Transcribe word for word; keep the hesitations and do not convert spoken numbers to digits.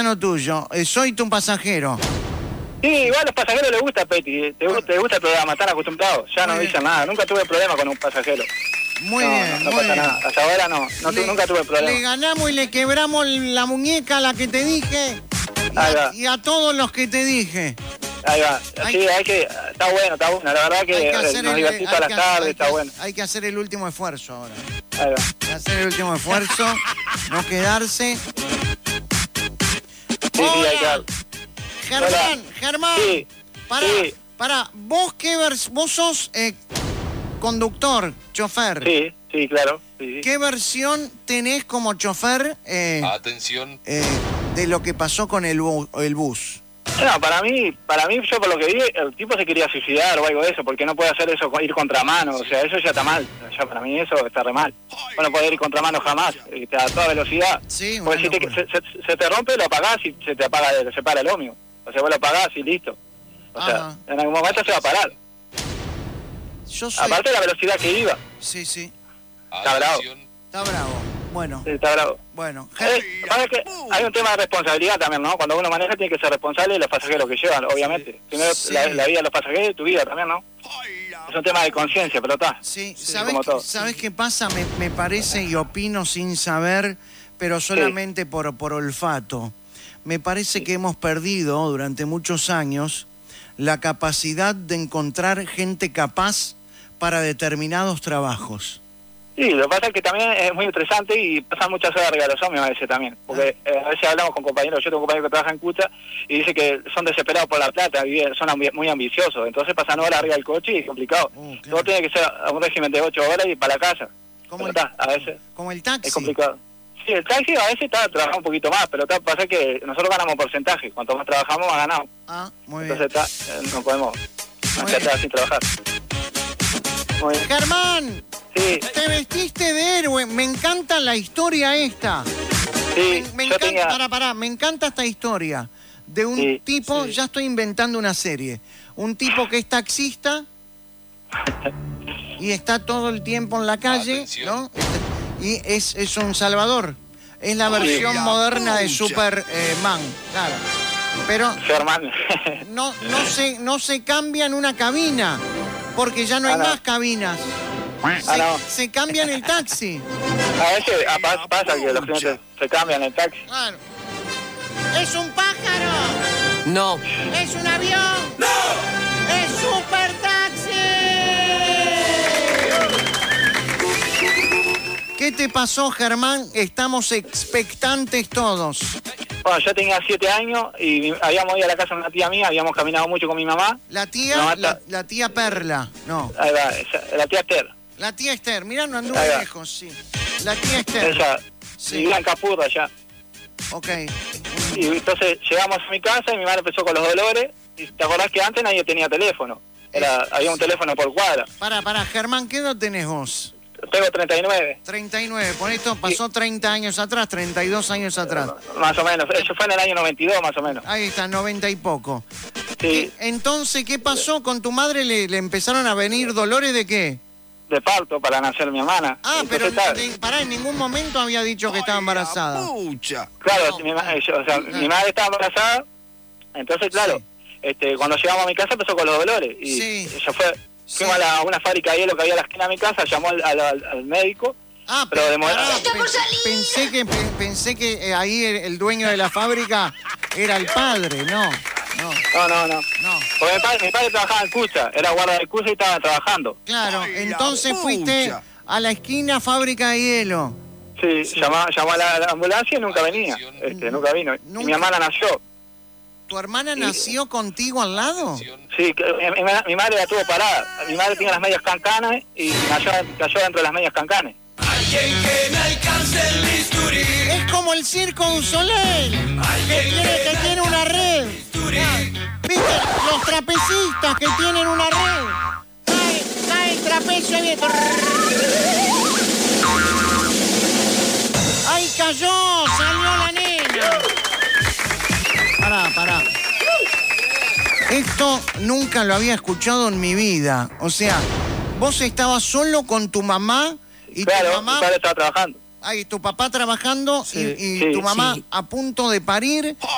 No tuyo, eh, soy tu pasajero. Sí, igual a los pasajeros les gusta, Peti. Te, gusta- te gusta el programa, están acostumbrados. Ya no Muy dicen bien. nada. Nunca tuve problema con un pasajero. Muy no, bien, no, no muy pasa bien. nada. Hasta ahora no. no tu- Le- nunca tuve Le problema. ganamos y le quebramos la muñeca a la que te dije y Ahí a, va. y a todos los que te dije. Ahí va. Hay- Sí, hay que... Está bueno, está bueno. La verdad que, Hay que eh, hacer nos el, divertimos hay todas que- las tardes, hay está que- bueno. hay que hacer el último esfuerzo ahora. Ahí va. Hay que hacer el último esfuerzo, no quedarse. Sí, sí, hay que dar. Germán, Hola. Germán, Sí, pará, sí. pará, vos qué vers vos sos eh, conductor, chofer. Sí, sí, claro. Sí, sí. ¿Qué versión tenés como chofer eh, Atención. eh, de lo que pasó con el, bu- el bus? No, para mí, para mí, yo por lo que vi, el tipo se quería suicidar o algo de eso, porque no puede hacer eso, ir contramano, o sea, eso ya está mal. Ya para mí eso está re mal. Bueno, no puede ir contramano jamás, eh, a toda velocidad. Sí, una Porque si te, locura. se, se- se te rompe, lo apagás y se te apaga, se para el ómnibus. O sea, vos lo apagás y listo. O sea, Ajá. en algún momento se va a parar. Yo soy... Aparte de la velocidad que iba, Sí, sí, Está bravo. Atención. está bravo. Bueno, está bravo. bueno. Ger- Eh, pasa que hay un tema de responsabilidad también, ¿no? Cuando uno maneja tiene que ser responsable de los pasajeros que llevan, obviamente. Primero Sí. la, la vida de los pasajeros y tu vida también, ¿no? Es un tema de conciencia, pero está. Sí, Sí, ¿sabés, como qué, todo. ¿sabés qué pasa? Me, me parece y opino sin saber, pero solamente por, por olfato. Me parece que hemos perdido durante muchos años la capacidad de encontrar gente capaz para determinados trabajos. Sí, lo que pasa es que también es muy estresante y pasan muchas horas arriba de los hombres a veces también. Porque eh, a veces hablamos con compañeros, yo tengo un compañero que trabaja en Cucha y dice que son desesperados por la plata, viven- son ambi- muy ambiciosos. Entonces pasan horas arriba del coche y es complicado. Oh, claro. Todo tiene que ser a un régimen de ocho horas y para la casa. Como Pero el, está, a veces como el taxi. es complicado. Sí, el taxi a veces está trabajando un poquito más, pero está, pasa que nosotros ganamos porcentaje. Cuanto más trabajamos, más ganamos. Ah, muy bien. Entonces está, eh, no podemos Muy hacer bien. sin trabajar. Muy bien. Germán, Sí, te vestiste de héroe. Me encanta la historia esta. sí, Me, me yo encanta, tenía... pará, pará, me encanta esta historia de un Sí, tipo, sí. ya estoy inventando una serie, un tipo que es taxista y está todo el tiempo en la calle, Atención. ¿no? Y es, es un salvador. Es la versión la moderna de pucha. Superman, claro. Pero Germán. no, no, se, no se cambia en una cabina, porque ya no hay Ah, no. más cabinas. Se, Ah, no. se cambia en el taxi. A veces ah, pas- pasa que los clientes se cambian el taxi. Claro. ¡Es un pájaro! No. ¡Es un avión! ¡No! ¡Es Super Taxi! ¿Qué te pasó, Germán? Estamos expectantes todos. Bueno, yo tenía siete años y mi- habíamos ido a la casa de una tía mía, habíamos caminado mucho con mi mamá. La tía, No, la, está- la tía Perla. No, Ahí va, esa- la tía Esther. la tía Esther. Mirá, no anduve Ahí va. lejos, sí. La tía Esther. Ella Sí. vivía en Capurra ya. Ok. Y entonces llegamos a mi casa y mi madre empezó con los dolores. Y te acordás que antes nadie tenía teléfono. Era, había un teléfono por cuadra. Pará, pará, Germán, ¿qué edad tenés vos? Tengo treinta y nueve, treinta y nueve. Por esto pasó treinta años atrás, treinta y dos años atrás. más o menos. Eso fue en el año noventa y dos, más o menos. Ahí está, noventa y poco. Sí, Entonces, ¿qué pasó con tu madre? ¿Le, le empezaron a venir dolores de qué? de parto para nacer mi hermana. Ah, pero Entonces, en- pará, en ningún momento había dicho que estaba embarazada. Pucha. Claro, No. mi, ma- yo- o sea, mi madre estaba embarazada, entonces claro, Sí. este, cuando llegamos a mi casa empezó con los dolores y Sí. ella fue, Sí. fuimos a, la- a una fábrica de hielo que había a la esquina de mi casa, llamó al, al- al- al médico, Ah, pero pero demoró. pará, pe- pensé que pe- pensé que eh, ahí el, el dueño de la fábrica era el padre, no, no, no, no, no, no. porque mi padre, mi padre trabajaba en Cucha, era guarda de Cucha y estaba trabajando, Claro, Ay, la entonces pucha. fuiste a la esquina fábrica de hielo. sí, Llamó, llamó a la, a la ambulancia y nunca venía, este, nunca vino, y Nunca. mi hermana nació, ¿Tu hermana Sí. nació contigo al lado? sí, que- mi, mi- mi madre la tuvo parada, mi madre tenía las medias cancanas y cayó, cayó dentro de las medias cancanes. Es como el circo du Soleil, que tiene, que tiene una red. ¿Viste? Los trapecistas que tienen una red. Cae, cae el trapecio y viene. ¡Ahí cayó! ¡Salió la nena! Pará, pará. Esto nunca lo había escuchado en mi vida. O sea, vos estabas solo con tu mamá y Claro, tu mi mamá... padre estaba trabajando. Ay, tu papá trabajando y, Sí, y sí, tu mamá sí. a punto de parir